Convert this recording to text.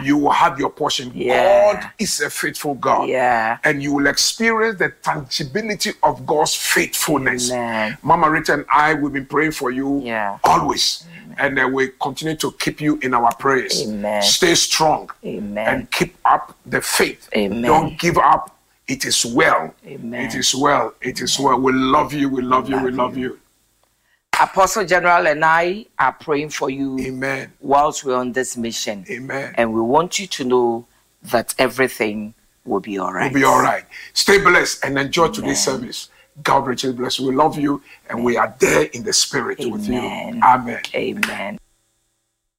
you will have your portion. God is a faithful God. And you will experience the tangibility of God's faithfulness. Mama Rita and I will be praying for you always. And we continue to keep you in our prayers. Stay strong and keep up the faith. Don't give up. It is well. It is well. It is well. We love you. We love you. We love you. Apostle General and I are praying for you. Amen. Whilst we're on this mission. Amen. And we want you to know that everything will be all right. Will be all right. Stay blessed and enjoy today's service. God richly bless you. We love you and we are there in the spirit with you. Amen. Amen.